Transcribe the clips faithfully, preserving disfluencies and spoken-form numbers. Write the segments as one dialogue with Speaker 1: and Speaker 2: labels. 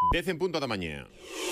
Speaker 1: dez en punto da mañá.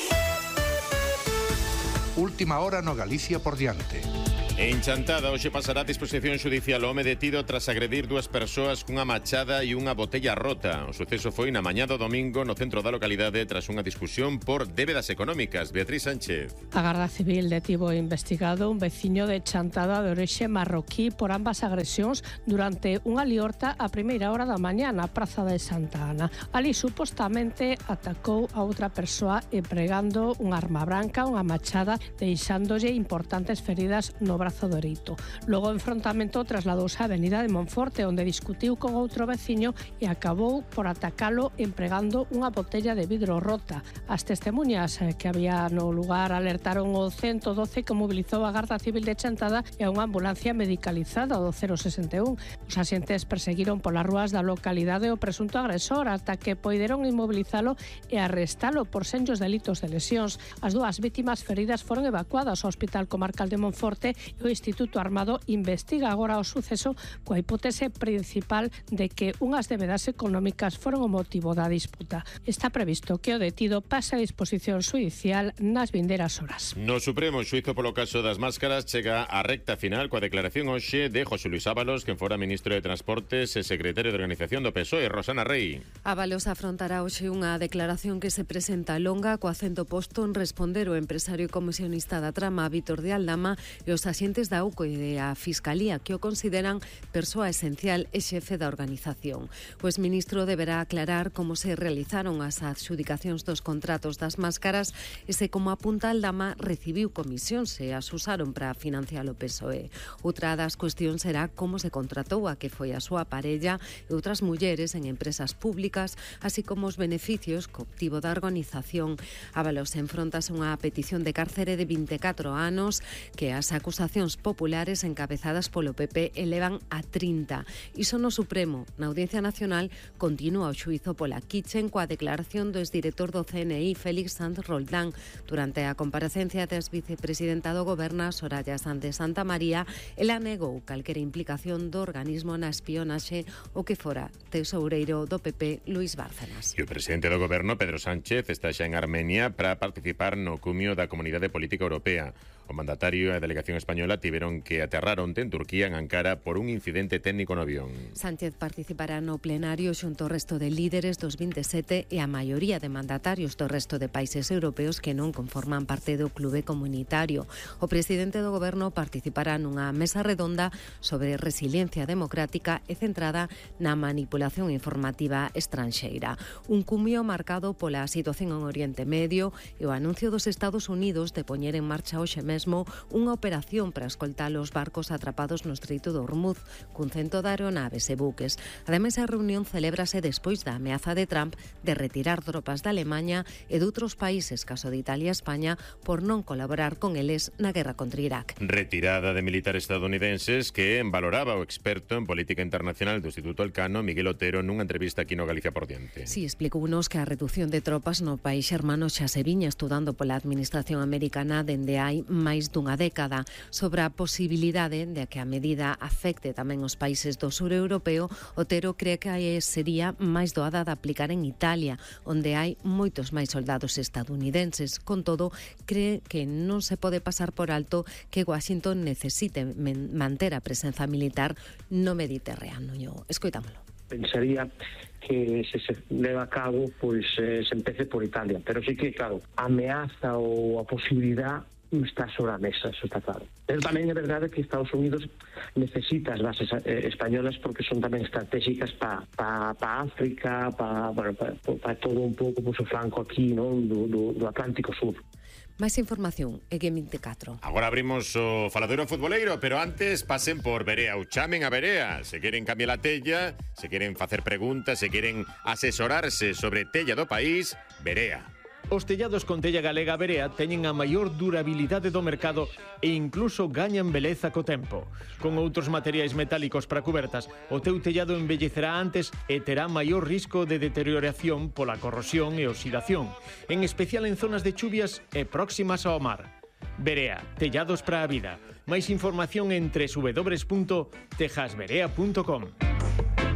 Speaker 2: Última hora no Galicia por diante.
Speaker 1: En Chantada hoxe pasará a disposición xudicial o home detido tras agredir dúas persoas cunha machada e unha botella rota. O suceso foi na mañá do domingo no centro da localidade tras unha discusión por débedas económicas. Beatriz Sánchez.
Speaker 3: A Garda Civil detivo investigado un veciño de Chantada de orixe marroquí por ambas agresións durante unha liorta a primeira hora da mañá na Praza de Santa Ana. Ali supostamente atacou a outra persoa empregando unha arma branca, unha machada, deixándolle importantes feridas no brazo dorito. Logo o enfrontamento trasladouse á avenida de Monforte, onde discutiu con outro veciño e acabou por atacalo empregando unha botella de vidro rota. As testemunhas que había no lugar alertaron o ciento doce que mobilizou a Garda Civil de Chantada e a unha ambulancia medicalizada do cero sesenta e un. Os axentes perseguiron polas rúas da localidade o presunto agresor ata que poideron inmobilizalo e arrestalo por senllos delitos de lesións. As dúas vítimas feridas foron evacuadas ao Hospital Comarcal de Monforte e o Instituto Armado investiga agora o suceso coa hipótese principal de que unhas débedas económicas foron o motivo da disputa. Está previsto que o detido pase a disposición xudicial nas vindeiras horas.
Speaker 1: No Supremo, o xuízo polo caso das máscaras chega á recta final coa declaración hoxe de José Luis Ábalos, quen fora ministro de Transportes e secretario de Organización do P S O E, Rosana Rey.
Speaker 4: Ábalos afrontará hoxe unha declaración que se presenta longa co acento posto en responder o empresario comisionista da trama, Vítor de Aldama, e os axentes da U C O e da Fiscalía que o consideran persoa esencial e xefe da organización. O exministro deberá aclarar como se realizaron as adxudicacións dos contratos das máscaras e se, como apunta Aldama, recibiu comisións e as usaron para financiar o P S O E. Outra das cuestións será como se contratou a que foi a súa parella e outras mulleres en empresas públicas, así como os beneficios que obtivo da organización. Ábalos enfrontase unha petición de cárcere de vinte e catro anos que as acusacións populares encabezadas polo P P elevan a trinta. Iso no Supremo. Na Audiencia Nacional continúa o xuízo pola Kitchen coa declaración do exdirector do C N I, Félix Sanz Roldán. Durante a comparecencia das vicepresidenta do Goberno, Soraya Sánchez Santa María, ela negou calquera implicación do organismo na espionaxe o que fora tesoureiro do P P, Luís Bárcenas.
Speaker 1: E o presidente do Goberno, Pedro Sánchez, está xa en Armenia para participar no cumio da Comunidade Política Europea. O mandatario e a delegación española tiveron que aterrar onte en Turquía, en Ankara, por un incidente técnico no avión.
Speaker 4: Sánchez participará no plenario xunto ao resto de líderes dos vinte e sete e a maioría de mandatarios do resto de países europeos que non conforman parte do clube comunitario. O presidente do Goberno participará nunha mesa redonda sobre resiliencia democrática e centrada na manipulación informativa estranxeira. Un cumio marcado pola situación en Oriente Medio e o anuncio dos Estados Unidos de poñer en marcha hoxe mesmo unha operación para escoltar os barcos atrapados no Estreito de Hormuz, cun cento de aeronaves e buques. Ademais, a reunión celébrase despois da ameaza de Trump de retirar tropas da Alemanha e de outros países, caso de Italia e España, por non colaborar con eles na guerra contra Irak.
Speaker 1: Retirada de militares estadounidenses que valoraba o experto en política internacional do Instituto Elcano, Miguel Otero, nunha entrevista aquí no Galicia por diante.
Speaker 4: Si, sí, explicounos que a reducción de tropas no país hermano xa se viña estudando pola administración americana dende hai máis dunha década. Sobre a posibilidade de que a medida afecte tamén os países do sur europeo, Otero cree que sería máis doada de aplicar en Italia, onde hai moitos máis soldados estadounidenses. Con todo, cree que non se pode pasar por alto que Washington necesite manter a presenza militar no Mediterráneo. Escoitámolo.
Speaker 5: Pensaría que se se leva a cabo, pois eh, se empece por Italia, pero sí que, claro, a ameaza ou a posibilidade está sobre a mesa, eso está claro. Pero tamén é verdade que Estados Unidos necesita as bases eh, españolas porque son tamén estratégicas para pa, pa África, para bueno, pa, pa todo un pouco pues, o flanco aquí, non, do, do, do Atlántico Sur.
Speaker 4: Máis información en G vinte e catro.
Speaker 1: Agora abrimos o faladoiro futboleiro, pero antes pasen por Berea ou chamen a Berea. Se queren cambiar a tella, se queren facer preguntas, se queren asesorarse sobre tella do país, Berea.
Speaker 6: Os tellados con tella galega Berea teñen a maior durabilidade do mercado e incluso gañan beleza co tempo. Con outros materiais metálicos para cubertas, o teu tellado envellecerá antes e terá maior risco de deterioración pola corrosión e oxidación, en especial en zonas de chuvias e próximas ao mar. Berea, tellados para a vida. Máis información en doble u doble u doble u punto tejas berea punto com.